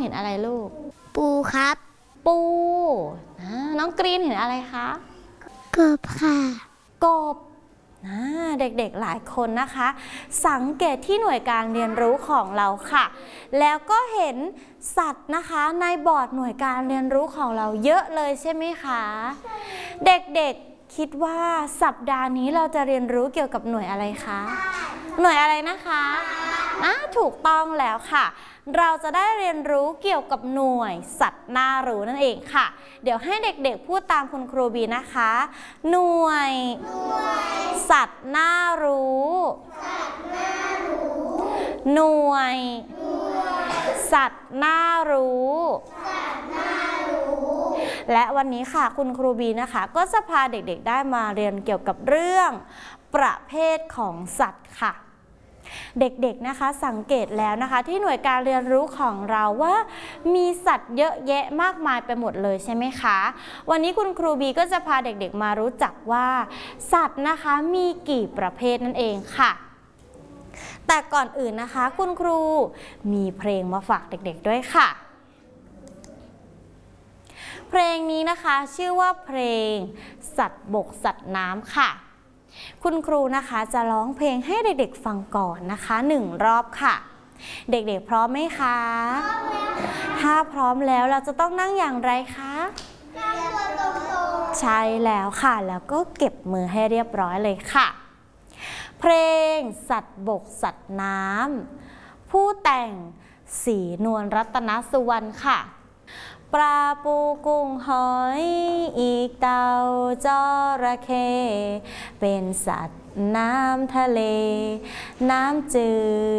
เห็นอะไรลูกปูครับปูน้องกรีนเห็นอะไรคะกบค่ะกบเด็กๆหลายคนนะคะสังเกตที่หน่วยการเรียนรู้ของเราค่ะแล้วก็เห็นสัตว์นะคะในบอร์ดหน่วยการเรียนรู้ของเราเยอะเลยใช่ไหมคะเด็กๆคิดว่าสัปดาห์นี้เราจะเรียนรู้เกี่ยวกับหน่วยอะไรคะหน่วยอะไรนะคะถูกต้องแล้วค่ะเราจะได้เรียนรู้เกี่ยวกับหน่วยสัตว์น่ารู้นั่นเองค่ะเดี๋ยวให้เด็กๆพูดตามคุณครูบีนะคะหน่วยสัตว์น่ารู้หน่วยสัตว์น่ารู้และวันนี้ค่ะคุณครูบีนะคะก็จะพาเด็กๆได้มาเรียนเกี่ยวกับเรื่องประเภทของสัตว์ค่ะเด็กๆนะคะสังเกตแล้วนะคะที่หน่วยการเรียนรู้ของเราว่ามีสัตว์เยอะแยะมากมายไปหมดเลยใช่ไหมคะวันนี้คุณครูบีก็จะพาเด็กๆมารู้จักว่าสัตว์นะคะมีกี่ประเภทนั่นเองค่ะแต่ก่อนอื่นนะคะคุณครูมีเพลงมาฝากเด็กๆด้วยค่ะเพลงนี้นะคะชื่อว่าเพลงสัตว์บกสัตว์น้ำค่ะคุณครูนะคะจะร้องเพลงให้เด็กๆฟังก่อนนะคะ1 รอบค่ะเด็กๆพร้อมไหมคะถ้าพร้อมแล้วเราจะต้องนั่งอย่างไรคะใช่แล้วค่ะแล้วก็เก็บมือให้เรียบร้อยเลยค่ะเพลงสัตว์บกสัตว์น้ำผู้แต่งศรีนวลรัตนสุวรรณค่ะปลาปูกุ้งหอยอีกเต่าจระเข้เป็นสัตว์น้ำทะเลน้ำจืด